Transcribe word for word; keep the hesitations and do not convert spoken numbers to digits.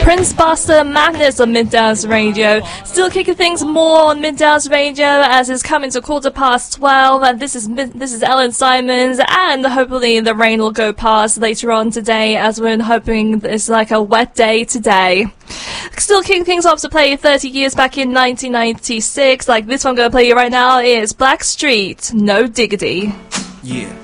Prince Buster Madness on Middays Radio. Still kicking things more on Middays Radio as it's coming to quarter past twelve. And this is this is Ellen Simons, and hopefully the rain will go past later on today, as we're hoping it's like a wet day today. Still kicking things off to play thirty years back in nineteen ninety-six. Like this one I'm going to play you right now is Blackstreet, No Diggity. Yeah.